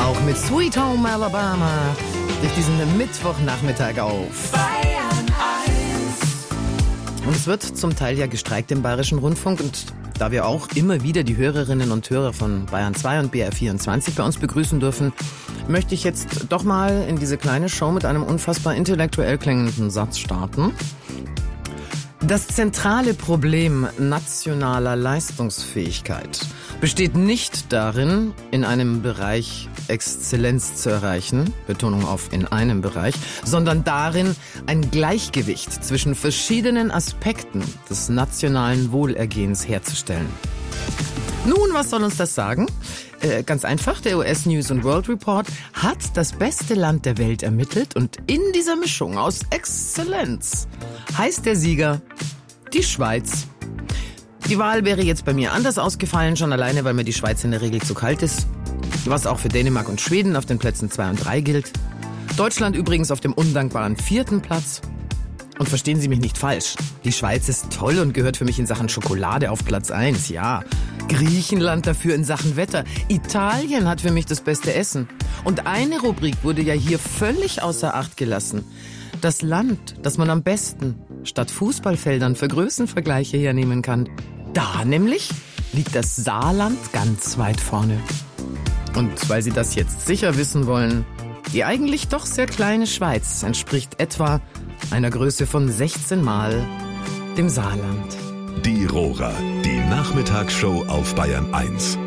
Auch mit Sweet Home Alabama durch diesen Mittwochnachmittag auf Bayern 1. Und es wird zum Teil ja gestreikt im Bayerischen Rundfunk. Und da wir auch immer wieder die Hörerinnen und Hörer von Bayern 2 und BR24 bei uns begrüßen dürfen, möchte ich jetzt doch mal in diese kleine Show mit einem unfassbar intellektuell klingenden Satz starten. Das zentrale Problem nationaler Leistungsfähigkeit besteht nicht darin, in einem Bereich Exzellenz zu erreichen, Betonung auf in einem Bereich, sondern darin, ein Gleichgewicht zwischen verschiedenen Aspekten des nationalen Wohlergehens herzustellen. Nun, was soll uns das sagen? Ganz einfach, der US News and World Report hat das beste Land der Welt ermittelt und in dieser Mischung aus Exzellenz heißt der Sieger die Schweiz. Die Wahl wäre jetzt bei mir anders ausgefallen, schon alleine, weil mir die Schweiz in der Regel zu kalt ist, was auch für Dänemark und Schweden auf den Plätzen 2 und 3 gilt. Deutschland übrigens auf dem undankbaren 4. Platz. Und verstehen Sie mich nicht falsch, die Schweiz ist toll und gehört für mich in Sachen Schokolade auf Platz 1, ja. Griechenland dafür in Sachen Wetter. Italien hat für mich das beste Essen. Und eine Rubrik wurde ja hier völlig außer Acht gelassen. Das Land, das man am besten statt Fußballfeldern für Größenvergleiche hernehmen kann. Da nämlich liegt das Saarland ganz weit vorne. Und weil Sie das jetzt sicher wissen wollen, die eigentlich doch sehr kleine Schweiz entspricht etwa einer Größe von 16 Mal dem Saarland. Die Rohrer, die Nachmittagsshow auf Bayern 1.